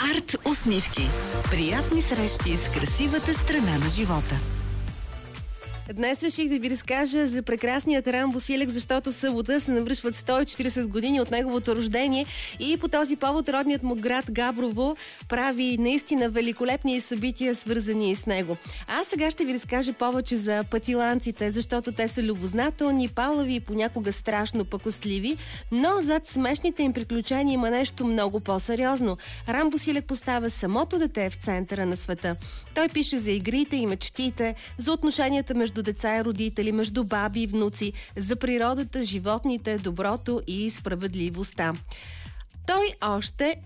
Арт усмивки. Приятни срещи с красивата страна на живота. Днес реших да ви разкажа за прекрасният Рамбо Силек, защото в събота се навършват 140 години от неговото рождение и по този повод родният му град Габрово прави наистина великолепни събития, свързани с него. А сега ще ви разкажа повече за пътиланците, защото те са любознателни, палави и понякога страшно пакостливи, но зад смешните им приключения има нещо много по-сериозно. Рамбо Силек поставя самото дете в центъра на света. Той пише за игрите и мечтите, за отношенията между деца и родители, между баби и внуци, за природата, животните, доброто и справедливостта. Той още